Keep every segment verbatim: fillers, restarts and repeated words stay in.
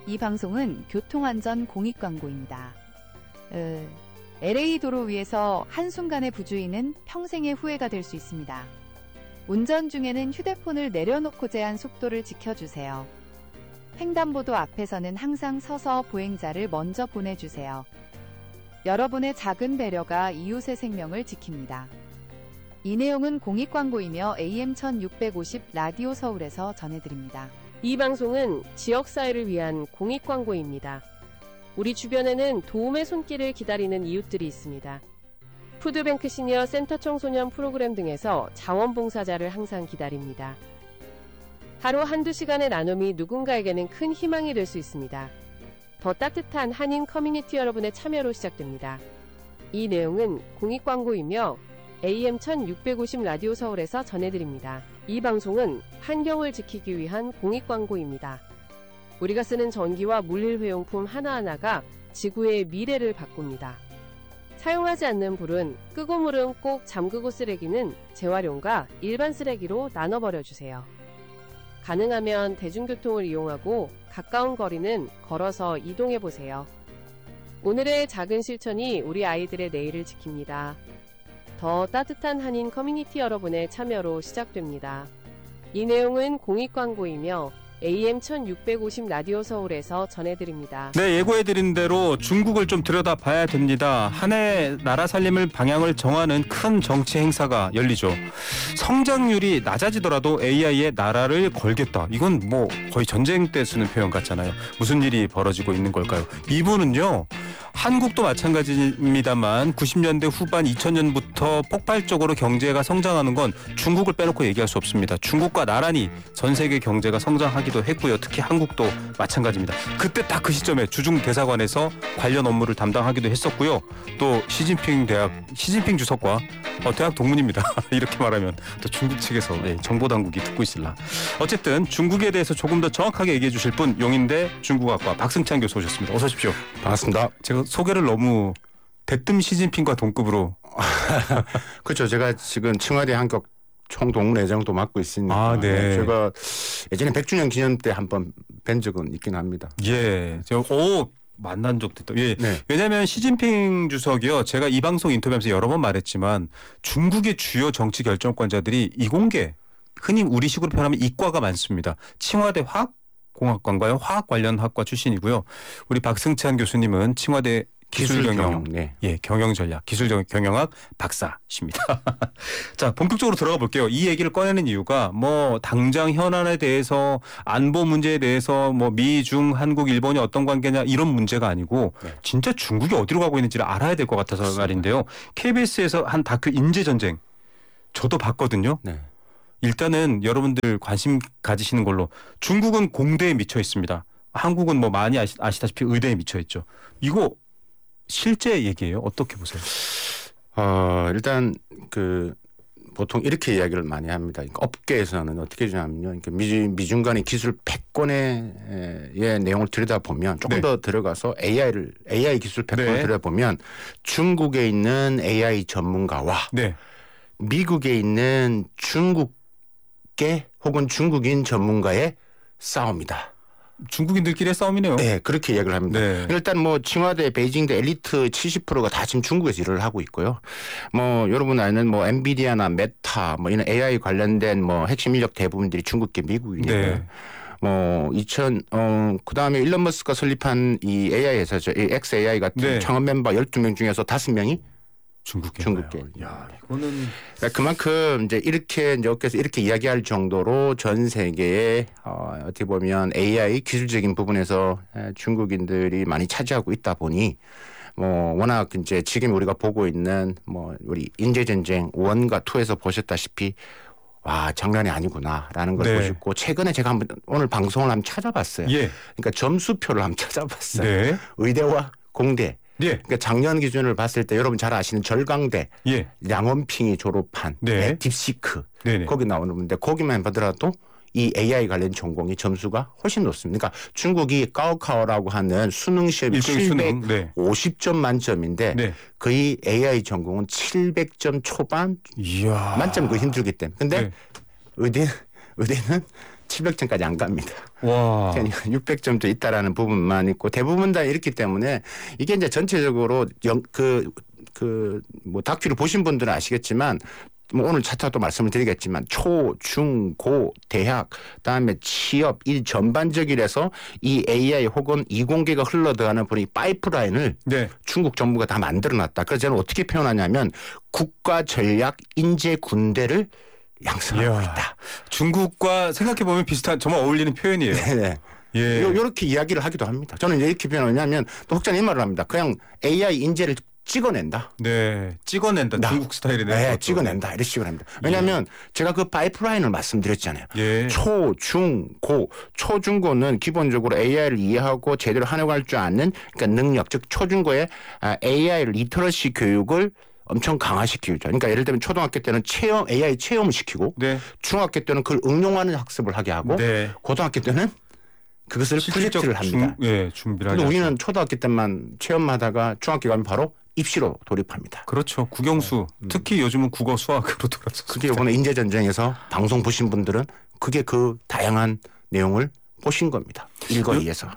이 방송은 교통안전 공익광고입니다. 으, 엘에이 도로 위에서 한순간의 부주의는 평생의 후회가 될 수 있습니다. 운전 중에는 휴대폰을 내려놓고 제한 속도를 지켜주세요. 횡단보도 앞에서는 항상 서서 보행자를 먼저 보내주세요. 여러분의 작은 배려가 이웃의 생명을 지킵니다. 이 내용은 공익광고이며 에이엠 천육백오십 라디오 서울에서 전해드립니다. 이 방송은 지역사회를 위한 공익광고입니다. 우리 주변에는 도움의 손길을 기다리는 이웃들이 있습니다. 푸드뱅크 시니어 센터 청소년 프로그램 등에서 자원봉사자를 항상 기다립니다. 하루 한두 시간의 나눔이 누군가에게는 큰 희망이 될 수 있습니다. 더 따뜻한 한인 커뮤니티 여러분의 참여로 시작됩니다. 이 내용은 공익광고이며 에이엠 천육백오십 라디오 서울에서 전해드립니다. 이 방송은 환경을 지키기 위한 공익광고입니다. 우리가 쓰는 전기와 물일회용품 하나하나가 지구의 미래를 바꿉니다. 사용하지 않는 불은 끄고 물은 꼭 잠그고 쓰레기는 재활용과 일반 쓰레기로 나눠버려주세요. 가능하면 대중교통을 이용하고 가까운 거리는 걸어서 이동해보세요. 오늘의 작은 실천이 우리 아이들의 내일을 지킵니다. 더 따뜻한 한인 커뮤니티 여러분의 참여로 시작됩니다. 이 내용은 공익광고이며 에이엠 천육백오십 라디오 서울에서 전해드립니다. 네, 예고해드린 대로 중국을 좀 들여다봐야 됩니다. 한 해 나라 살림을 방향을 정하는 큰 정치 행사가 열리죠. 성장률이 낮아지더라도 에이아이에 나라를 걸겠다. 이건 뭐 거의 전쟁 때 쓰는 표현 같잖아요. 무슨 일이 벌어지고 있는 걸까요? 이분은요. 한국도 마찬가지입니다만 구십 년대 후반 이천 년부터 폭발적으로 경제가 성장하는 건 중국을 빼놓고 얘기할 수 없습니다. 중국과 나란히 전 세계 경제가 성장하기도 했고요. 특히 한국도 마찬가지입니다. 그때 딱 그 시점에 주중 대사관에서 관련 업무를 담당하기도 했었고요. 또 시진핑 대학, 시진핑 주석과 어, 대학 동문입니다. 이렇게 말하면 또 중국 측에서 네, 정보당국이 듣고 있을라. 어쨌든 중국에 대해서 조금 더 정확하게 얘기해 주실 분 용인대 중국학과 박승찬 교수 오셨습니다. 어서 오십시오. 반갑습니다. 제가 소개를 너무 대뜸 시진핑과 동급으로. 그렇죠. 제가 지금 청와대 한국 총동문회장도 맡고 있으니까. 아, 네. 제가 예전에 백 주년 기념 때 한번 뵌 적은 있긴 합니다. 예. 저, 오, 만난 적도 있다. 예. 네. 왜냐하면 시진핑 주석이요. 제가 이 방송 인터뷰하면서 여러 번 말했지만 중국의 주요 정치 결정권자들이 이공계, 흔히 우리식으로 표현하면 이과가 많습니다. 칭화대 화학 공학관과요. 화학 관련 학과 출신이고요. 우리 박승찬 교수님은 칭화대 기술 경영, 네. 예, 경영 전략, 기술 경영학 박사십니다. 자, 본격적으로 들어가 볼게요. 이 얘기를 꺼내는 이유가 뭐 당장 현안에 대해서 안보 문제에 대해서 뭐 미, 중, 한국, 일본이 어떤 관계냐 이런 문제가 아니고 네. 진짜 중국이 어디로 가고 있는지를 알아야 될 것 같아서 그렇습니다. 말인데요. 케이비에스에서 한 다큐 인재 전쟁 저도 봤거든요. 네. 일단은 여러분들 관심 가지시는 걸로 중국은 공대에 미쳐 있습니다. 한국은 뭐 많이 아시, 아시다시피 의대에 미쳐 있죠. 이거 실제 얘기예요? 어떻게 보세요? 어, 일단 그 보통 이렇게 이야기를 많이 합니다. 그러니까 업계에서는 어떻게 주냐면요. 그러니까 미, 미중 간의 기술 패권의 내용을 들여다보면 조금 네. 더 들어가서 에이아이를 에이아이 기술 패권을 네. 들여다보면 중국에 있는 에이아이 전문가와 네. 미국에 있는 중국계 혹은 중국인 전문가의 싸움이다. 중국인들끼리의 싸움이네요. 네, 그렇게 이야기를 합니다. 네. 일단 뭐 칭화대, 베이징대 엘리트 칠십 퍼센트가 다 지금 중국에서 일을 하고 있고요. 뭐 여러분 아는 뭐 엔비디아나 메타 뭐 이런 에이아이 관련된 뭐 핵심 인력 대부분들이 중국계 미국이고요. 네. 뭐 이천 어 그다음에 일론 머스크가 설립한 이 에이아이 회사죠. 이 엑스에이아이 같은 네. 창업 멤버 열두 명 중에서 다섯 명이 중국계. 중국계. 야, 이거는 그러니까 그만큼 이제 이렇게 이제 업계에서 이렇게 이야기할 정도로 전 세계에 어, 어떻게 보면 에이아이 기술적인 부분에서 중국인들이 많이 차지하고 있다 보니 뭐 워낙 이제 지금 우리가 보고 있는 뭐 우리 인재 전쟁 원과 투에서 보셨다시피 와 장난이 아니구나라는 걸 네. 보셨고 최근에 제가 한번 오늘 방송을 한번 찾아봤어요. 예. 그러니까 점수표를 한번 찾아봤어요. 네. 의대와 공대. 예. 그러니까 작년 기준을 봤을 때 여러분 잘 아시는 절강대, 예. 양원핑이 졸업한 네. 딥시크 네네. 거기 나오는 분인데 거기만 보더라도 이 에이아이 관련 전공이 점수가 훨씬 높습니다. 그러니까 중국이 가오카오라고 하는 수능 시험이 칠백오십 점 네. 만점인데 네. 거의 에이아이 전공은 칠백 점 초반 이야. 만점 그 힘들기 때문에. 근데 네. 의대 의대는 칠백 점까지 안 갑니다. 와. 육백 점도 있다라는 부분만 있고 대부분 다 이렇기 때문에 이게 이제 전체적으로 그 그 뭐 다큐를 보신 분들은 아시겠지만 뭐 오늘 차차도 말씀을 드리겠지만 초, 중, 고, 대학, 그다음에 취업 이 전반적이라서 이 에이아이 혹은 이공계가 흘러들어가는 분이 파이프라인을 네. 중국 정부가 다 만들어놨다. 그래서 저는 어떻게 표현하냐면 국가 전략 인재 군대를 양성하고 이야, 있다. 중국과 생각해 보면 비슷한 정말 어울리는 표현이에요. 네. 예. 요, 요렇게 이야기를 하기도 합니다. 저는 이렇게 표현하냐면 또 혹자는 이 말을 합니다. 그냥 에이아이 인재를 찍어낸다. 네, 찍어낸다. 나. 중국 스타일이네요. 네, 찍어낸다. 이런 식으로 합니다. 왜냐하면 예. 제가 그 파이프라인을 말씀드렸잖아요. 예. 초, 중, 고. 초, 중, 고는 기본적으로 에이아이를 이해하고 제대로 활용할 줄 아는 그러니까 능력, 즉 초중고의 에이아이 리터러시 교육을 엄청 강화시키죠. 그러니까 예를 들면 초등학교 때는 체험, 에이아이 체험을 시키고 네. 중학교 때는 그걸 응용하는 학습을 하게 하고 네. 고등학교 때는 그것을 프로젝트를 합니다. 중, 예, 준비를 근데 우리는 초등학교 때만 체험하다가 중학교 가면 바로 입시로 돌입합니다. 그렇죠. 국영수. 네. 특히 요즘은 국어 수학으로 돌아서. 그게 이번에 인재전쟁에서 방송 보신 분들은 그게 그 다양한 내용을 보신 겁니다. 일거리에서.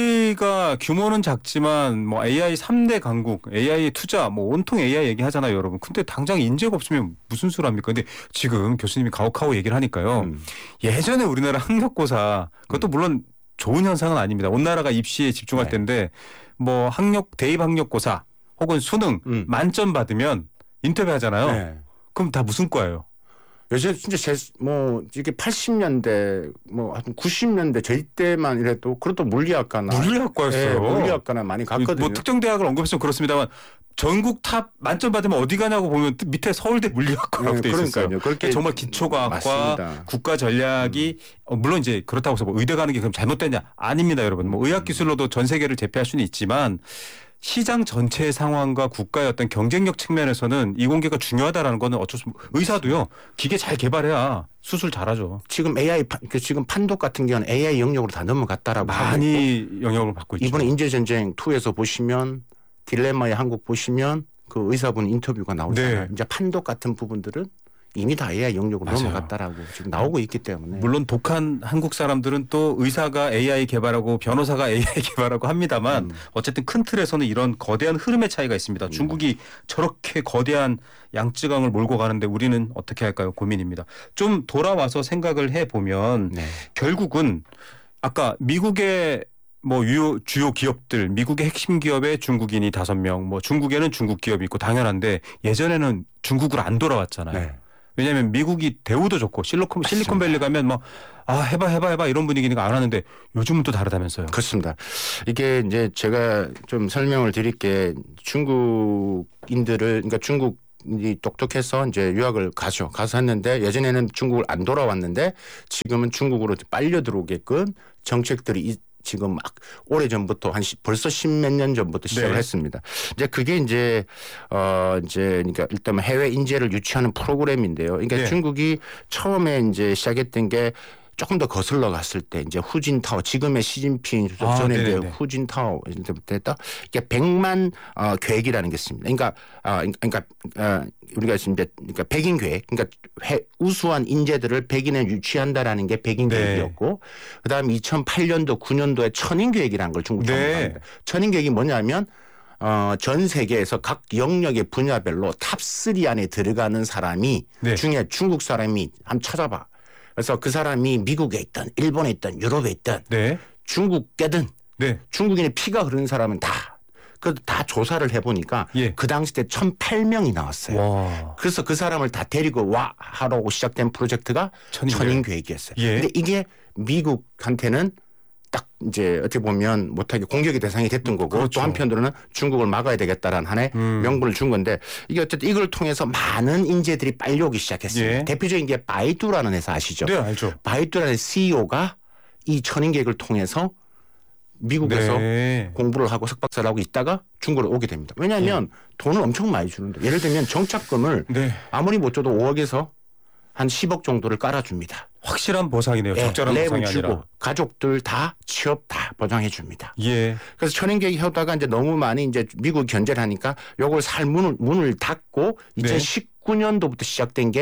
우리가 규모는 작지만 뭐 에이아이 삼 대 강국, 에이아이 투자, 뭐 온통 에이아이 얘기하잖아요, 여러분. 근데 당장 인재가 없으면 무슨 수를 합니까? 근데 지금 교수님이 가혹하고 얘기를 하니까요. 음. 예전에 우리나라 학력고사 그것도 음. 물론 좋은 현상은 아닙니다. 온 나라가 입시에 집중할 네. 때인데 뭐 학력 대입 학력고사 혹은 수능 음. 만점 받으면 인터뷰 하잖아요. 네. 그럼 다 무슨 과예요? 요새 진짜 제 뭐 이게 팔십 년대 뭐 구십 년대 저희 때만 이래도 그래도 물리학과나 물리학과였어요. 네, 물리학과나 많이 갔거든요. 뭐 특정 대학을 언급했으면 그렇습니다만 전국 탑 만점 받으면 어디 가냐고 보면 밑에 서울대 물리학과라고 네, 돼 있었어요. 그러니까요. 그렇게 정말 기초과학과, 국가 전략이 음. 어, 물론 이제 그렇다고 해서 뭐 의대 가는 게 그럼 잘못됐냐? 아닙니다, 여러분. 뭐 의학 기술로도 전 세계를 제패할 수는 있지만. 시장 전체의 상황과 국가의 어떤 경쟁력 측면에서는 이공계가 중요하다라는 거는 어쩔 수 없고 의사도요. 기계 잘 개발해야 수술 잘하죠. 지금 에이아이 지금 판독 같은 경우는 에이아이 영역으로 다 넘어갔다라고 많이 영역을 받고 있죠. 이번에 인재전쟁 이에서 보시면 딜레마의 한국 보시면 그 의사분 인터뷰가 나오잖아요. 네. 이제 판독 같은 부분들은 이미 다 에이아이 영역으로 맞아요. 넘어갔다라고 지금 나오고 있기 때문에. 물론 독한 한국 사람들은 또 의사가 에이아이 개발하고 변호사가 에이아이 개발하고 합니다만 음. 어쨌든 큰 틀에서는 이런 거대한 흐름의 차이가 있습니다. 음. 중국이 저렇게 거대한 양쯔강을 몰고 가는데 우리는 어떻게 할까요? 고민입니다. 좀 돌아와서 생각을 해보면 네. 결국은 아까 미국의 뭐 유효, 주요 기업들, 미국의 핵심 기업에 중국인이 다섯 명, 뭐 중국에는 중국 기업이 있고 당연한데 예전에는 중국으로 안 돌아왔잖아요. 네. 왜냐하면 미국이 대우도 좋고 실리콘, 실리콘밸리 가면 뭐 아 해봐 해봐 해봐 이런 분위기니까 안 하는데 요즘은 또 다르다면서요. 그렇습니다. 이게 이제 제가 좀 설명을 드릴 게 중국인들을 그러니까 중국이 똑똑해서 이제 유학을 가죠. 가서 했는데 예전에는 중국을 안 돌아왔는데 지금은 중국으로 빨려 들어오게끔 정책들이 지금 막 오래 전부터 한 벌써 십몇 년 전부터 시작을 네. 했습니다. 이제 그게 이제 어 이제 그러니까 일단 해외 인재를 유치하는 프로그램인데요. 그러니까 네. 중국이 처음에 이제 시작했던 게 조금 더 거슬러 갔을 때 이제 후진타오 지금의 시진핑 주석 전에 아, 후진타오 때부터 이게 백만 어, 계획이라는 게 있습니다. 그러니까 어, 그러니까 어, 우리가 지금 이제 그러니까 백인 계획, 그러니까 회, 우수한 인재들을 백인에 유치한다라는 게 백인 네. 계획이었고, 그다음 이천팔 년도 구 년도에 천인 계획이라는 걸 중국 정부가 네. 합니다. 천인 계획이 뭐냐면 어, 전 세계에서 각 영역의 분야별로 탑삼 안에 들어가는 사람이 네. 중에 중국 사람이 한번 찾아봐. 그래서 그 사람이 미국에 있든 일본에 있든 유럽에 있든 네. 중국계든 네. 중국인의 피가 흐르는 사람은 다, 그 다 조사를 해보니까 예. 그 당시 때 천팔 명이 나왔어요. 와. 그래서 그 사람을 다 데리고 와 하라고 시작된 프로젝트가 천인 계획이었어요. 예. 근데 이게 미국한테는 딱 이제 어떻게 보면 못하게 공격의 대상이 됐던 거고 그렇죠. 또 한편으로는 중국을 막아야 되겠다라는 한해 음. 명분을 준 건데 이게 어쨌든 이걸 통해서 많은 인재들이 빨리 오기 시작했습니다. 예. 대표적인 게 바이두라는 회사 아시죠? 네, 알죠. 바이두라는 씨이오가 이 천인 계획을 통해서 미국에서 네. 공부를 하고 석박사를 하고 있다가 중국으로 오게 됩니다. 왜냐하면 네. 돈을 엄청 많이 주는데 예를 들면 정착금을 네. 아무리 못 줘도 오억에서 한 십억 정도를 깔아줍니다. 확실한 보상이네요. 네, 적절한 보상이 주고 아니라. 가족들 다 취업 다 보장해 줍니다. 예. 그래서 천인 계획 하다가 이제 너무 많이 이제 미국 견제를 하니까 요걸 살 문을 문을 닫고 네. 이천십구 년도부터 시작된 게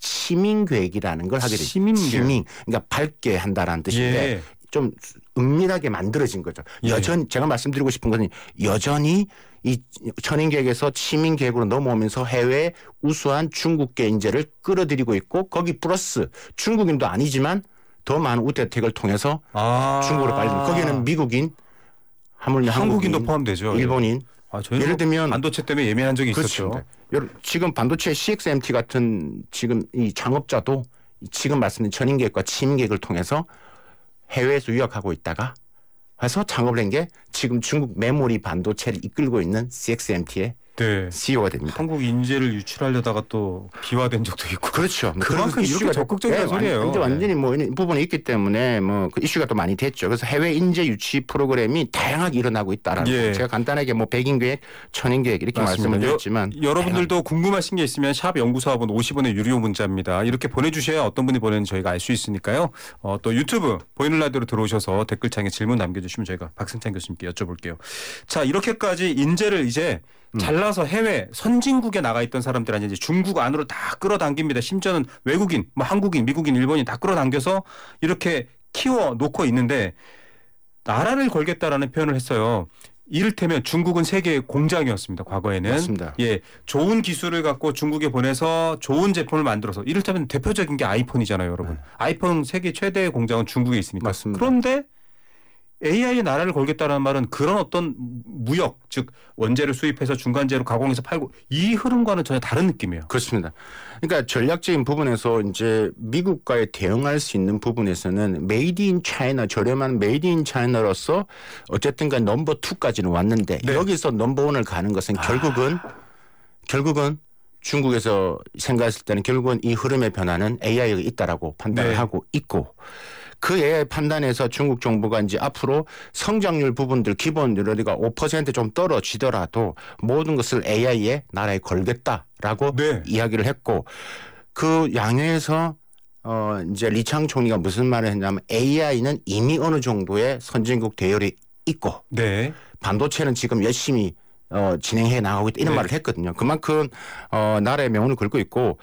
치민 계획이라는 걸 하게 되죠. 치민 계획. 치민. 그러니까 밝게 한다라는 뜻인데 예. 좀 은밀하게 만들어진 거죠. 예. 여전히 제가 말씀드리고 싶은 것은 여전히 이 천인 계획에서 치민 계획으로 넘어오면서 해외 우수한 중국계 인재를 끌어들이고 있고 거기 플러스 중국인도 아니지만 더 많은 우대택을 통해서 아. 중국으로 빨리 거기는 미국인, 하물며 한국인도 한국인, 포함되죠. 일본인. 아, 저희는 예를 뭐 들면 반도체 때문에 예민한 적이 그렇죠. 있었죠. 여러- 지금 반도체 씨엑스엠티 같은 지금 이 창업자도 지금 말씀드린 천인계획과 치민계획을 통해서 해외에서 유학하고 있다가 해서 창업을 한 게 지금 중국 메모리 반도체를 이끌고 있는 씨엑스엠티의 네. 씨이오가 됩니다. 한국 인재를 유출하려다가 또 비화된 적도 있고. 그렇죠. 그만큼 이렇게 적극적이라는 소리예요. 완전, 완전히 뭐 이 부분이 있기 때문에 뭐 그 이슈가 또 많이 됐죠. 그래서 해외 인재 유치 프로그램이 다양하게 일어나고 있다라는 예. 거. 제가 간단하게 뭐 백인 계획, 천인 계획 이렇게 맞습니다. 말씀을 드렸지만 여, 여러분들도 궁금하신 게 있으면 샵 연구소합은 오십 원의 유료 문자입니다. 이렇게 보내주셔야 어떤 분이 보내는지 저희가 알 수 있으니까요. 어, 또 유튜브 보이는 라디오로 들어오셔서 댓글창에 질문 남겨주시면 저희가 박승찬 교수님께 여쭤볼게요. 자, 이렇게까지 인재를 이제 잘라서 해외 선진국에 나가 있던 사람들 아니 이제 중국 안으로 다 끌어당깁니다. 심지어는 외국인, 뭐 한국인, 미국인, 일본인 다 끌어당겨서 이렇게 키워 놓고 있는데 나라를 걸겠다라는 표현을 했어요. 이를테면 중국은 세계의 공장이었습니다. 과거에는. 맞습니다. 예, 좋은 기술을 갖고 중국에 보내서 좋은 제품을 만들어서 이를테면 대표적인 게 아이폰이잖아요, 여러분. 네. 아이폰 세계 최대의 공장은 중국에 있으니까. 맞습니다. 그런데 에이아이의 나라를 걸겠다는 말은 그런 어떤 무역, 즉 원재를 수입해서 중간재로 가공해서 팔고 이 흐름과는 전혀 다른 느낌이에요. 그렇습니다. 그러니까 전략적인 부분에서 이제 미국과의 대응할 수 있는 부분에서는 메이드 인 차이나 저렴한 메이드 인 차이나로서 어쨌든 간 넘버 투까지는 왔는데 네. 여기서 넘버 원을 가는 것은 결국은 결국은 중국에서 생각했을 때는 결국은 이 흐름의 변화는 에이아이가 있다라고 판단을 네. 하고 있고 그 에이아이 판단에서 중국 정부가 이제 앞으로 성장률 부분들 기본 우리가 오 퍼센트 좀 떨어지더라도 모든 것을 에이아이에 나라에 걸겠다라고 네. 이야기를 했고 그 양해에서 어 이제 리창 총리가 무슨 말을 했냐면 에이아이는 이미 어느 정도의 선진국 대열이 있고 네. 반도체는 지금 열심히 어 진행해 나가고 있다 이런 네. 말을 했거든요. 그만큼 어 나라의 명운을 걸고 있고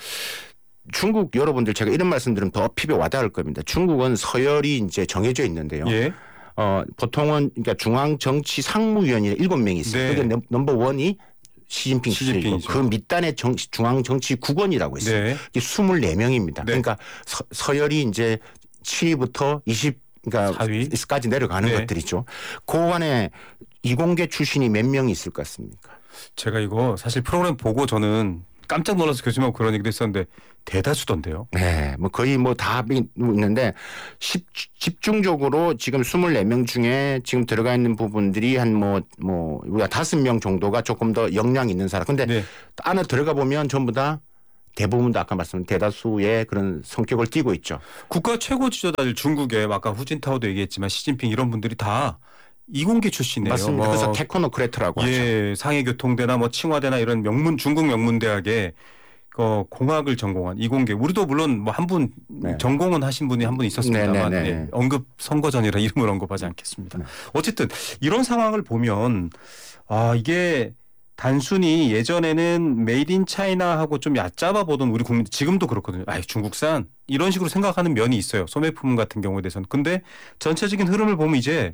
중국 여러분들 제가 이런 말씀드리면 더 피부에 와닿을 겁니다. 중국은 서열이 이제 정해져 있는데요. 예. 어 보통은 그러니까 중앙 정치 상무위원이 일곱 명이 있어요. 네. 그게 넘- 넘버 원이 시진핑 주석이고 시진핑이죠. 그 밑단에 정, 중앙 정치 국원이라고 있어요. 네. 이게 이십사 명입니다. 네. 그러니까 서, 서열이 이제 칠 위부터 이십 그러니까 사 위. 까지 내려가는 네. 것들이죠. 그 안에 이공계 출신이 몇 명이 있을 것 같습니까? 제가 이거 사실 프로그램 보고 저는 깜짝 놀라서 교수님하고 그런 얘기도 했었는데 대다수던데요. 네, 뭐 거의 뭐 다 있는데 십, 집중적으로 지금 이십사 명 중에 지금 들어가 있는 부분들이 한 뭐 뭐 우리가 다섯 명 정도가 조금 더 역량 있는 사람. 근데 네. 안에 들어가 보면 전부 다 대부분 다 아까 말씀드린 대다수의 그런 성격을 띠고 있죠. 국가 최고 지도자들 중국에 아까 후진타오도 얘기했지만 시진핑 이런 분들이 다 이공계 출신이에요. 맞습니다. 뭐 그래서 테크노크래트라고 하죠. 예, 상해교통대나 뭐 칭화대나 이런 명문 중국 명문 대학에 어, 공학을 전공한 이공계. 우리도 물론 뭐 한 분 네. 전공은 하신 분이 한 분 있었습니다만 네, 네, 네. 예, 언급 선거전이라 이름을 언급하지 않겠습니다. 네. 어쨌든 이런 상황을 보면 아 이게 단순히 예전에는 메이드 인 차이나하고 좀 얕잡아 보던 우리 국민 지금도 그렇거든요. 아 중국산 이런 식으로 생각하는 면이 있어요. 소매품 같은 경우에 대해서는. 근데 전체적인 흐름을 보면 이제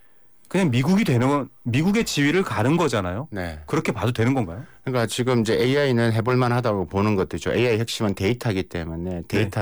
그냥 미국이 되는 미국의 지위를 가는 거잖아요. 네. 그렇게 봐도 되는 건가요? 그러니까 지금 이제 에이아이는 해볼 만하다고 보는 것도죠. 에이아이 핵심은 데이터이기 때문에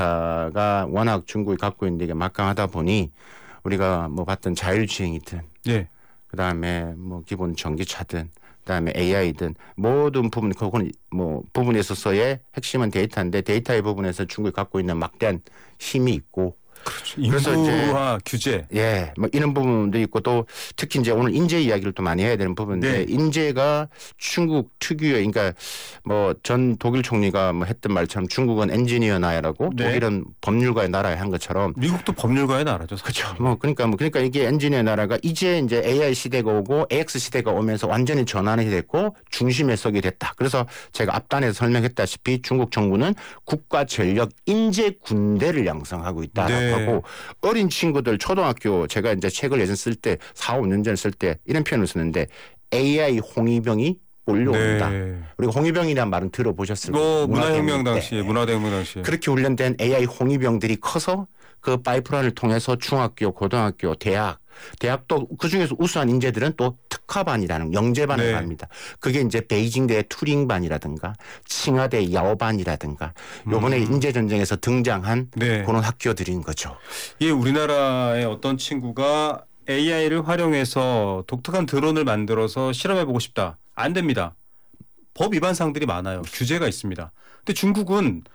데이터가 워낙 중국이 갖고 있는 게 막강하다 보니 우리가 뭐 봤던 자율주행이든 예. 그다음에 뭐 기본 전기차든 그다음에 에이아이든 모든 부분 그건 뭐 부분에 있어서의 핵심은 데이터인데 데이터의 부분에서 중국이 갖고 있는 막대한 힘이 있고 그렇죠. 그래서 이제 인구와 규제. 예, 뭐 이런 부분도 있고 또 특히 이제 오늘 인재 이야기를 또 많이 해야 되는 부분인데 네. 인재가 중국 특유의 그러니까 뭐 전 독일 총리가 뭐 했던 말처럼 중국은 엔지니어 나라라고 네. 독일은 법률가의 나라에 한 것처럼 미국도 법률가의 나라죠. 사실. 그렇죠. 뭐 그러니까 뭐 그러니까 이게 엔지니어 나라가 이제 이제 에이아이 시대가 오고 에이엑스 시대가 오면서 완전히 전환이 됐고 중심에 서게 됐다. 그래서 제가 앞단에서 설명했다시피 중국 정부는 국가 전력 인재 군대를 양성하고 있다라고 네. 하고 어린 친구들 초등학교 제가 이제 책을 예전 쓸 때 사, 오 년 전에 쓸 때 이런 표현을 쓰는데 에이아이 홍위병이 올려옵니다. 네. 우리가 홍위병이라는 말은 들어보셨을 거예요. 어, 문화혁명 당시에 때. 문화대혁명 당시에 그렇게 훈련된 에이아이 홍위병들이 커서 그 파이프라인을 통해서 중학교, 고등학교, 대학, 대학도 그중에서 우수한 인재들은 또 특화반이라는 영재반을 네. 갑니다. 그게 이제 베이징대 투링반이라든가 칭화대 야오반이라든가 요번에 음. 인재전쟁에서 등장한 네. 그런 학교들인 거죠. 이게 우리나라의 어떤 친구가 에이아이를 활용해서 독특한 드론을 만들어서 실험해보고 싶다. 안 됩니다. 법 위반 사항들이 많아요. 규제가 있습니다. 근데 중국은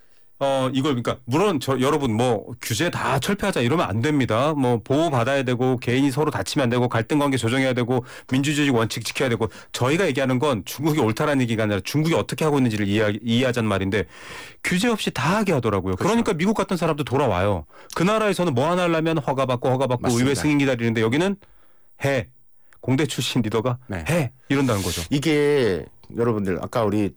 어 이걸 그러니까 물론 저 여러분 뭐 규제 다 철폐하자 이러면 안 됩니다. 뭐 보호 받아야 되고 개인이 서로 다치면 안 되고 갈등 관계 조정해야 되고 민주주의 원칙 지켜야 되고 저희가 얘기하는 건 중국이 옳다라는 얘기가 아니라 중국이 어떻게 하고 있는지를 이해, 이해하자는 말인데 규제 없이 다 하게 하더라고요. 그렇죠. 그러니까 미국 같은 사람도 돌아와요. 그 나라에서는 뭐 하나 하려면 허가 받고 허가 받고 맞습니다. 의회 승인 기다리는데 여기는 해. 공대 출신 리더가 네. 해 이런다는 거죠. 이게 여러분들 아까 우리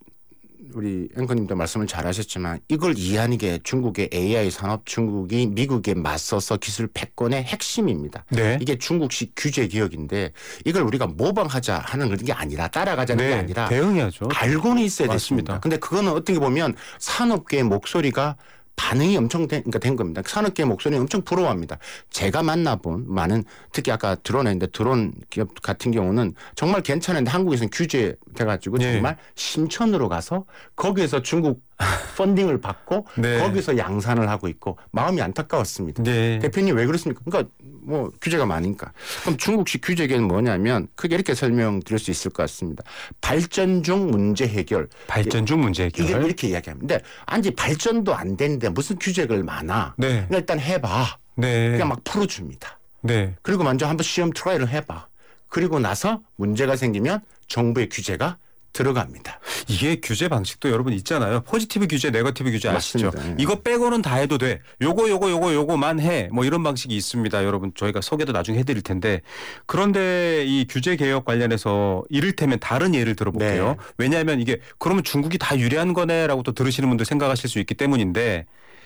우리 앵커님도 말씀을 잘하셨지만 이걸 이해하는 게 중국의 에이아이 산업, 중국이 미국에 맞서서 기술 패권의 핵심입니다. 네. 이게 중국식 규제 개혁인데 이걸 우리가 모방하자 하는 게 아니라 따라가자는 게 네. 아니라 대응해야죠. 알고는 있어야 맞습니다. 됐습니다. 근데 그거는 어떻게 보면 산업계의 목소리가 반응이 엄청 된, 그러니까 된 겁니다. 산업계의 목소리는 엄청 부러워합니다. 제가 만나본 많은 특히 아까 드론했는데 드론 기업 같은 경우는 정말 괜찮은데 한국에서는 규제 돼가지고 네. 정말 심천으로 가서 거기에서 중국 펀딩을 받고 네. 거기서 양산을 하고 있고 마음이 안타까웠습니다. 네. 대표님 왜 그렇습니까? 그러니까 뭐 규제가 많으니까. 그럼 중국식 규제계는 뭐냐면 크게 이렇게 설명드릴 수 있을 것 같습니다. 발전 중 문제 해결. 발전 중 문제 해결. 이게 이렇게 이야기합니다. 근데 아니 발전도 안 되는데 무슨 규제를 많아. 네. 그냥 일단 해봐. 네. 그냥 막 풀어줍니다. 네. 그리고 먼저 한번 시험 트라이를 해봐. 그리고 나서 문제가 생기면 정부의 규제가 들어갑니다. 이게 규제 방식도 여러분 있잖아요. 포지티브 규제, 네거티브 규제 아시죠? 맞습니다. 예. 이거 빼고는 다 해도 돼. 요거 요거 요거 요거만 해. 뭐 이런 방식이 있습니다. 여러분 저희가 소개도 나중에 해드릴 텐데 그런데 이 규제 개혁 관련해서 이를테면 다른 예를 들어볼게요. 네. 왜냐하면 이게 그러면 중국이 다 유리한 거네라고 또 들으시는 분들 생각하실 수 있기 때문인데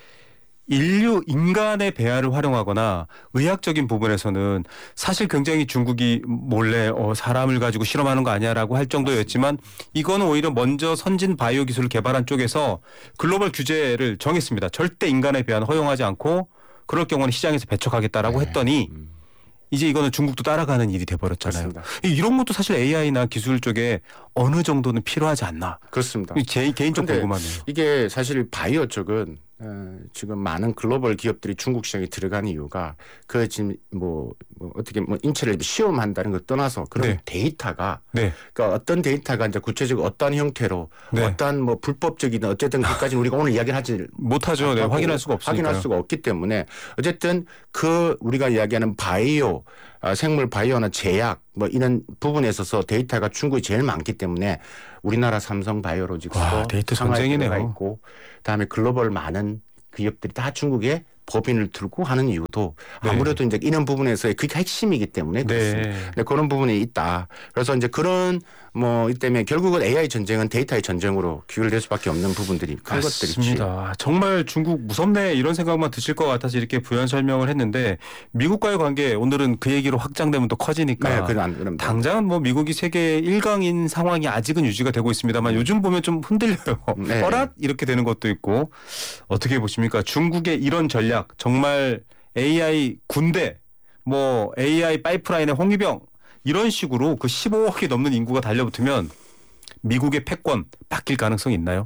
인류 인간의 배아를 활용하거나 의학적인 부분에서는 사실 굉장히 중국이 몰래 어, 사람을 가지고 실험하는 거 아니야라고 할 정도였지만 이거는 오히려 먼저 선진 바이오 기술을 개발한 쪽에서 글로벌 규제를 정했습니다. 절대 인간의 배아는 허용하지 않고 그럴 경우는 시장에서 배척하겠다라고 네. 했더니 이제 이거는 중국도 따라가는 일이 돼버렸잖아요. 그렇습니다. 이런 것도 사실 에이아이나 기술 쪽에 어느 정도는 필요하지 않나. 그렇습니다. 제, 개인적으로 근데 궁금하네요. 이게 사실 바이오 쪽은 어, 지금 많은 글로벌 기업들이 중국 시장에 들어간 이유가 그 지금 뭐, 뭐 어떻게 뭐 인체를 시험한다는 걸 떠나서 그런 네. 데이터가 네. 그러니까 어떤 데이터가 이제 구체적으로 어떤 형태로 네. 어떤 뭐 불법적이든 어쨌든 그까지는 우리가 오늘 이야기를 하지 못하죠. 네, 하고 확인할 수가 없으니까. 확인할 수가 없기 때문에 어쨌든 그 우리가 이야기하는 바이오 아, 생물 바이오나 제약 뭐 이런 부분에 있어서 데이터가 중국이 제일 많기 때문에 우리나라 삼성 바이오로직스도 와, 데이터 상하이 전쟁이네요. 들어가 있고 그다음에 글로벌 많은 기업들이 다 중국에 법인을 들고 하는 이유도 네. 아무래도 이제 이런 부분에서의 그게 핵심이기 때문에 그렇습니다. 네. 네, 그런 부분이 있다. 그래서 이제 그런 뭐 이 때문에 결국은 에이아이 전쟁은 데이터의 전쟁으로 귀결될 수밖에 없는 부분들이 큰 것들이 있죠. 맞습니다. 정말 중국 무섭네 이런 생각만 드실 것 같아서 이렇게 부연 설명을 했는데 미국과의 관계 오늘은 그 얘기로 확장되면 또 커지니까 네, 그건 안 그럽니다. 당장은 뭐 미국이 세계 일 강인 상황이 아직은 유지가 되고 있습니다만 요즘 보면 좀 흔들려요. 네. 어랏 이렇게 되는 것도 있고 어떻게 보십니까? 중국의 이런 전략 정말 에이아이 군대 뭐 에이아이 파이프라인의 홍위병 이런 식으로 그 십오억이 넘는 인구가 달려붙으면 미국의 패권 바뀔 가능성이 있나요?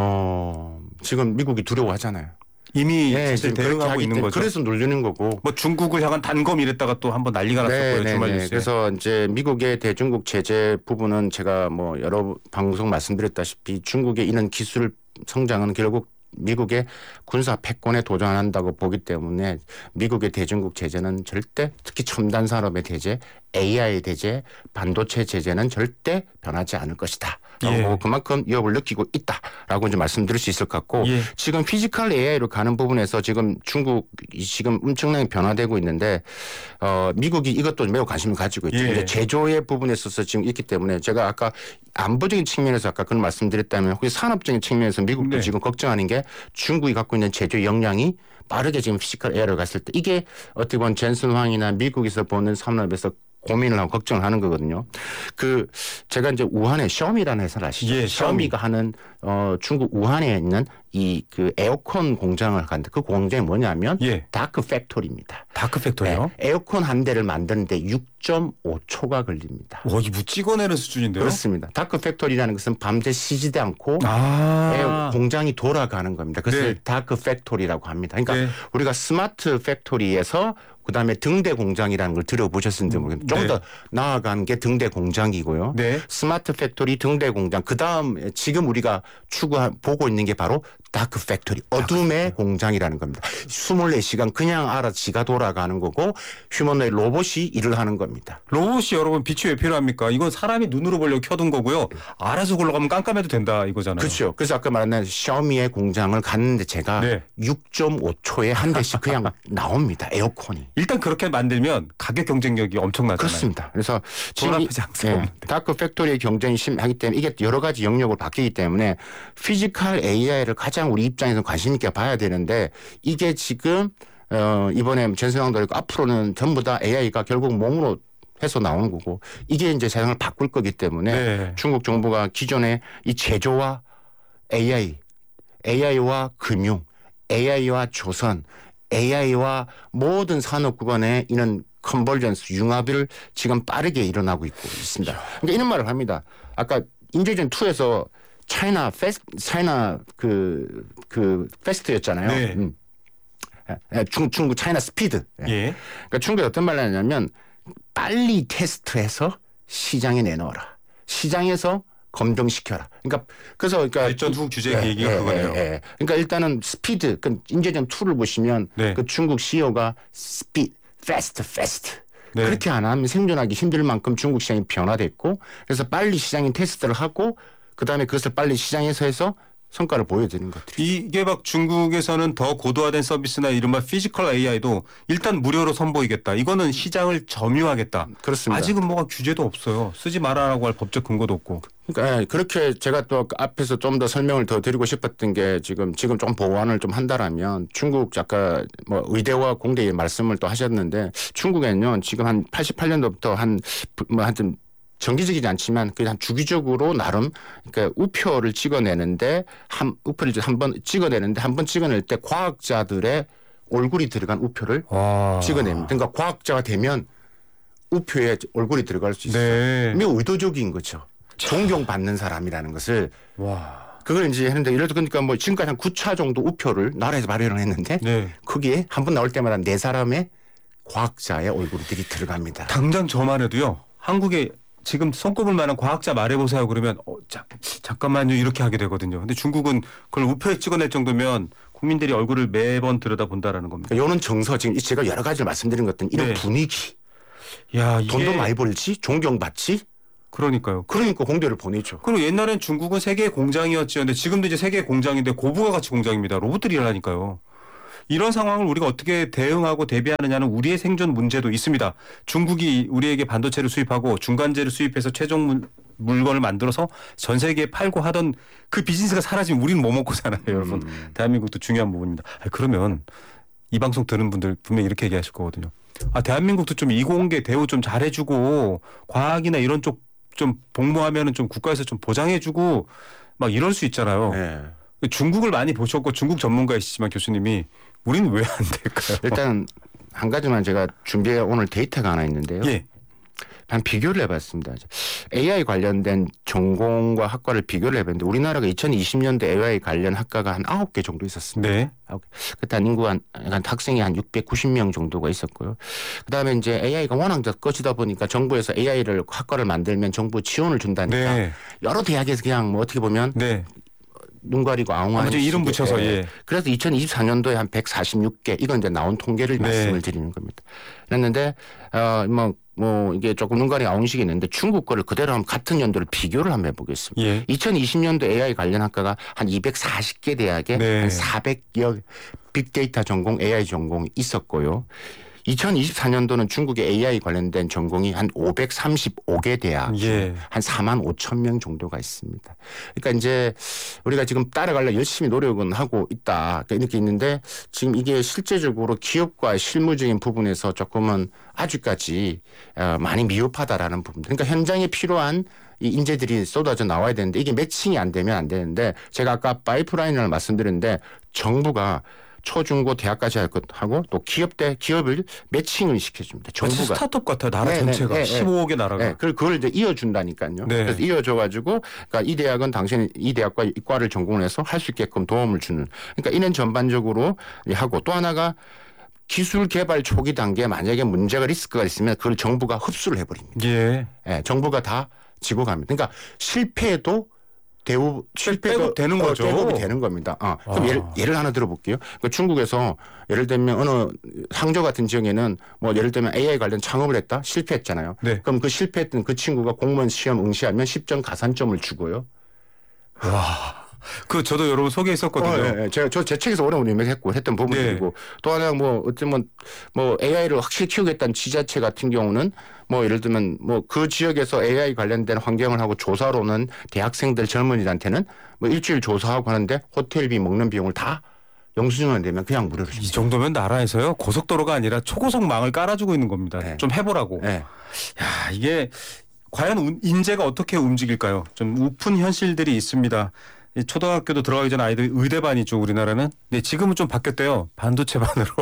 어, 지금 미국이 두려워하잖아요. 이미 네, 사실 지금 그렇게 대응하고 하기 있는 때문에 거죠. 그래서 놀리는 거고. 뭐 중국을 향한 단검 이랬다가 또 한번 난리가 났었고요. 주말 뉴스에. 그래서 이제 미국의 대중국 제재 부분은 제가 뭐 여러 방송 말씀드렸다시피 중국의 이런 기술 성장은 결국 미국의 군사 패권에 도전한다고 보기 때문에 미국의 대중국 제재는 절대 특히 첨단 산업의 제재, 에이아이 제재, 반도체 제재는 절대 변하지 않을 것이다. 예. 라고 그만큼 위협을 느끼고 있다라고 이제 말씀드릴 수 있을 것 같고 예. 지금 피지컬 에이아이로 가는 부분에서 지금 중국이 지금 엄청나게 변화되고 있는데 어, 미국이 이것도 매우 관심을 가지고 있죠. 예. 이제 제조의 부분에 있어서 지금 있기 때문에 제가 아까 안보적인 측면에서 아까 그런 말씀드렸다면 혹시 산업적인 측면에서 미국도 네. 지금 걱정하는 게 중국이 갖고 있는 제조 역량이 빠르게 지금 피지컬 에이아이로 갔을 때 이게 어떻게 보면 젠슨 황이나 미국에서 보는 산업에서 고민을 하고 걱정을 하는 거거든요. 그 제가 이제 우한에 샤오미라는 회사를 아시죠? 예, 샤오미가 하는 어 중국 우한에 있는 이 그 에어컨 공장을 갔는데 그 공장이 뭐냐면 예. 다크 팩토리입니다. 다크 팩토리요? 네, 에어컨 한 대를 만드는데 육 점 오 초가 걸립니다. 와, 이거 뭐 찍어내는 수준인데요? 그렇습니다. 다크 팩토리라는 것은 밤새 쉬지도 않고 아. 에어 공장이 돌아가는 겁니다. 그것을 네. 다크 팩토리라고 합니다. 그러니까 네. 우리가 스마트 팩토리에서 그다음에 등대 공장이라는 걸 들어보셨는지 모르겠는데 조금 네. 더 나아간 게 등대 공장이고요. 네. 스마트 팩토리, 등대 공장. 그다음 지금 우리가 추구 보고 있는 게 바로 다크 팩토리, 어둠의 공장이라는 겁니다. 이십사 시간 그냥 알아서 지가 돌아가는 거고 휴머노id 로봇이 일을 하는 겁니다. 로봇이 여러분 빛이 왜 필요합니까? 이건 사람이 눈으로 보려고 켜둔 거고요. 알아서 굴러가면 깜깜해도 된다 이거잖아요. 그렇죠. 그래서 아까 말한 샤오미의 공장을 갔는데 제가 네. 육 점 오 초에 한 대씩 그냥 나옵니다. 에어컨이. 일단 그렇게 만들면 가격 경쟁력이 엄청나잖아요. 그렇습니다. 그래서 돈 앞에 장사가 없는데. 다크 팩토리의 경쟁이 심하기 때문에 이게 여러 가지 영역으로 바뀌기 때문에 피지컬 에이아이를 가장 우리 입장에서 관심 있게 봐야 되는데 이게 지금 어 이번에 전세상도 있고 앞으로는 전부 다 에이아이가 결국 몸으로 해서 나오는 거고 이게 이제 세상을 바꿀 거기 때문에 네. 중국 정부가 기존에 이 제조와 에이아이, 에이아이와 금융, 에이아이와 조선, 에이아이와 모든 산업 구간에 이런 컨버전스 융합을 지금 빠르게 일어나고 있고 있습니다. 그러니까 이런 말을 합니다. 아까 인재전 이에서 차이나 페스 차이나 그 그 페스트였잖아요. 네. 음. 중, 중국 차이나 스피드. 예. 그러니까 중국이 어떤 말을 하냐면 빨리 테스트해서 시장에 내놓아라. 시장에서 검증시켜라. 그러니까 그래서 그러니까 발전 후 규제 계획이 그거네요. 예, 예. 그러니까 일단은 스피드. 그 인재전 이를 보시면 네. 그 중국 씨이오가 스피드, 패스트, 패스트. 네. 그렇게 안 하면 생존하기 힘들 만큼 중국 시장이 변화됐고 그래서 빨리 시장에 테스트를 하고 그다음에 그것을 빨리 시장에서 해서 성과를 보여드리는 것들이. 이게 막 중국에서는 더 고도화된 서비스나 이른바 피지컬 에이아이도 일단 무료로 선보이겠다. 이거는 시장을 점유하겠다. 그렇습니다. 아직은 뭐가 규제도 없어요. 쓰지 말아라고 할 법적 근거도 없고. 그러니까 예, 그렇게 제가 또 앞에서 좀 더 설명을 더 드리고 싶었던 게 지금 지금 좀 보완을 좀 한다라면 중국 아까 뭐 의대와 공대의 말씀을 또 하셨는데 중국에는요 지금 한 팔십팔 년도부터 한 뭐 하여튼 정기적이지 않지만 그냥 주기적으로 나름 그러니까 우표를 찍어내는데 한 우표를 한 번 찍어내는데 한 번 찍어낼 때 과학자들의 얼굴이 들어간 우표를 와. 찍어냅니다. 그러니까 과학자가 되면 우표에 얼굴이 들어갈 수 있어요. 네. 매우 의도적인 거죠. 존경받는 사람이라는 것을 와. 그걸 이제 했는데 예를 들어 그러니까 뭐 지금까지 한 구 차 정도 우표를 나라에서 마련을 했는데 네. 거기에 한 번 나올 때마다 네 사람의 과학자의 얼굴들이 들어갑니다. 당장 저만 해도요. 한국에 지금 손꼽을 만한 과학자 말해보세요 그러면 어, 자, 잠깐만요 이렇게 하게 되거든요. 근데 중국은 그걸 우표에 찍어낼 정도면 국민들이 얼굴을 매번 들여다본다라는 겁니다. 그러니까 요는 정서 지금 제가 여러 가지를 말씀드린 것들은 이런 네. 분위기 야, 이게 돈도 많이 벌지 존경받지 그러니까요. 그러니까 공대를 보내죠. 그리고 옛날엔 중국은 세계의 공장이었지. 근데 지금도 이제 세계의 공장인데 고부가 가치 공장입니다. 로봇들이 일하니까요. 이런 상황을 우리가 어떻게 대응하고 대비하느냐는 우리의 생존 문제도 있습니다. 중국이 우리에게 반도체를 수입하고 중간재를 수입해서 최종 물, 물건을 만들어서 전 세계에 팔고 하던 그 비즈니스가 사라지면 우리는 뭐 먹고 사나요, 여러분. 음. 대한민국도 중요한 부분입니다. 아니, 그러면 이 방송 들은 분들 분명히 이렇게 얘기하실 거거든요. 아, 대한민국도 좀 이공계 대우 좀 잘해주고 과학이나 이런 쪽 좀 복무하면은 좀 국가에서 좀 보장해주고 막 이럴 수 있잖아요. 네. 중국을 많이 보셨고 중국 전문가이시지만 교수님이 우리는 왜 안 될까요? 일단 한 가지만 제가 준비해 오늘 데이터가 하나 있는데요. 예. 한 비교를 해봤습니다. 에이아이 관련된 전공과 학과를 비교를 해봤는데 우리나라가 이천이십 년도 에이아이 관련 학과가 한 아홉 개 정도 있었습니다. 네. 그때 한 인구가 한, 한 학생이 한 육백구십 명 정도가 있었고요. 그다음에 이제 에이아이가 워낙 꺼지다 보니까 정부에서 에이아이를 학과를 만들면 정부 지원을 준다니까 네. 여러 대학에서 그냥 뭐 어떻게 보면 네. 눈 가리고 아웅하는 아무튼 이름 식의, 붙여서 예. 그래서 이천이십사 년도에 한 백사십육 개 이건 이제 나온 통계를 네. 말씀을 드리는 겁니다. 그랬는데 어뭐 뭐 이게 조금 눈가리 아웅식이 있는데 중국 거를 그대로 한번 같은 연도를 비교를 한번 해보겠습니다. 예. 이천이십 년도 에이아이 관련 학과가 한 이백사십 개 대학에 네. 한 사백여 빅데이터 전공, 에이아이 전공이 있었고요. 이천이십사 년도는 중국의 에이아이 관련된 전공이 한 오백삼십오 개 대학, 예. 한 사만 오천 명 정도가 있습니다. 그러니까 이제 우리가 지금 따라가려 열심히 노력은 하고 있다 이렇게 있는데 지금 이게 실제적으로 기업과 실무적인 부분에서 조금은 아직까지 많이 미흡하다라는 부분. 그러니까 현장에 필요한 이 인재들이 쏟아져 나와야 되는데 이게 매칭이 안 되면 안 되는데 제가 아까 파이프라인을 말씀드렸는데 정부가 초중고 대학까지 할 것 하고 또 기업 대 기업을 매칭을 시켜줍니다. 정부가 스타트업 같아요. 나라 네, 전체가 네, 네, 십오억 개 나라가. 네, 그걸 그걸 이제 이어준다니까요. 네. 그래서 이어줘가지고 그러니까 이 대학은 당신이 이 대학과 이과를 전공을 해서 할 수 있게끔 도움을 주는. 그러니까 이는 전반적으로 하고 또 하나가 기술 개발 초기 단계에 만약에 문제가 리스크가 있으면 그걸 정부가 흡수를 해버립니다. 예. 네, 정부가 다 지고 갑니다. 그러니까 실패해도 대우 실패도 백업되는 어, 거죠. 백업이 되는 겁니다. 어, 그럼 아. 예를, 예를 하나 들어볼게요. 그러니까 중국에서 예를 들면 어느 항저 같은 지역에는 뭐 예를 들면 에이아이 관련 창업을 했다 실패했잖아요. 네. 그럼 그 실패했던 그 친구가 공무원 시험 응시하면 십 점 가산점을 주고요. 와. 그 저도 여러분 소개했었거든요. 어, 예, 예. 제가 저 제 책에서 오래 운영했고 했던 부분이고 네. 또 하나 뭐 어쩌면 뭐 에이아이를 확실히 키우겠다는 지자체 같은 경우는 뭐 예를 들면 뭐 그 지역에서 에이아이 관련된 환경을 하고 조사로는 대학생들 젊은이들한테는 뭐 일주일 조사하고 하는데 호텔비 먹는 비용을 다 영수증을 내면 그냥 무료로 이 줍니다. 정도면 나라에서요 고속도로가 아니라 초고속망을 깔아주고 있는 겁니다. 네. 좀 해보라고. 네. 야 이게 과연 운- 인재가 어떻게 움직일까요? 좀 우픈 현실들이 있습니다. 이 초등학교도 들어가기 전 아이들 의대반이죠 우리나라는. 네 지금은 좀 바뀌었대요. 반도체반으로.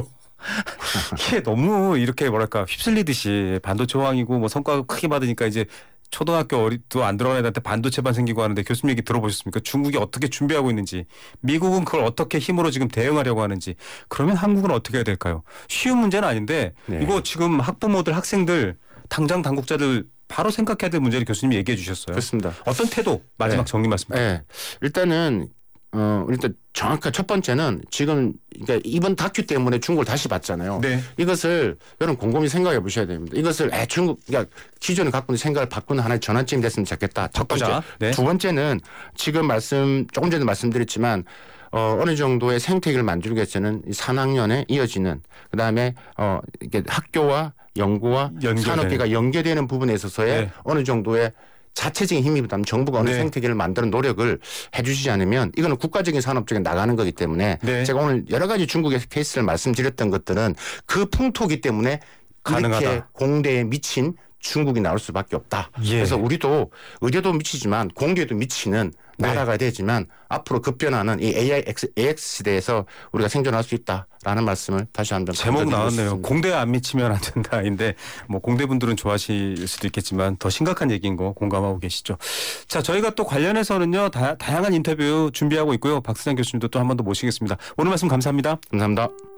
이게 너무 이렇게 뭐랄까 휩쓸리듯이 반도체 호황이고 뭐 성과가 크게 받으니까 이제 초등학교 어리도 안 들어간 애들한테 반도체반 생기고 하는데 교수님 얘기 들어보셨습니까? 중국이 어떻게 준비하고 있는지, 미국은 그걸 어떻게 힘으로 지금 대응하려고 하는지. 그러면 한국은 어떻게 해야 될까요? 쉬운 문제는 아닌데 네. 이거 지금 학부모들, 학생들, 당장 당국자들 바로 생각해야 될 문제를 교수님이 얘기해 주셨어요. 그렇습니다. 어떤 태도 마지막 네. 정리 말씀. 네. 일단은 어 일단 정확한 첫 번째는 지금 그러니까 이번 다큐 때문에 중국을 다시 봤잖아요. 네. 이것을 여러분 곰곰이 생각해 보셔야 됩니다. 이것을 에 중국 그러니까 기존에 갖고 있는 생각을 바꾸는 하나의 전환점이 됐으면 좋겠다. 첫 번째. 바꾸자. 네. 두 번째는 지금 말씀 조금 전에 말씀드렸지만 어 어느 정도의 생태계를 만들기 위해서는 이 삼 학년에 이어지는 그다음에 어 이게 학교와 연구와 연결되는. 산업계가 연계되는 부분에 있어서의 네. 어느 정도의 자체적인 힘이보다는 정부가 어느 네. 생태계를 만드는 노력을 해주시지 않으면 이거는 국가적인 산업 쪽에 나가는 거기 때문에 네. 제가 오늘 여러 가지 중국의 케이스를 말씀드렸던 것들은 그 풍토기 때문에 가능하다. 이렇게 공대에 미친 중국이 나올 수밖에 없다. 예. 그래서 우리도 의대도 미치지만 공대도 미치는 네. 나라가 되지만 앞으로 급변하는 이 에이아이 에이엑스 시대에서 우리가 생존할 수 있다라는 말씀을 다시 한번 제목 강조드리고 나왔네요. 싶습니다. 공대에 안 미치면 안 된다인데 뭐 공대분들은 좋아하실 수도 있겠지만 더 심각한 얘기인 거 공감하고 계시죠. 자 저희가 또 관련해서는요 다, 다양한 인터뷰 준비하고 있고요. 박수장 교수님도 또 한 번 더 모시겠습니다. 오늘 말씀 감사합니다. 감사합니다.